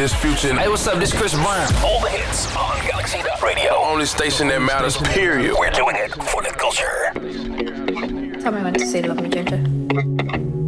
This Future. Hey, what's up? This Chris Brown. All the hits on Galaxy.radio. Only station that matters, period. We're doing it for the culture. Tell me when to say love me, Ginger.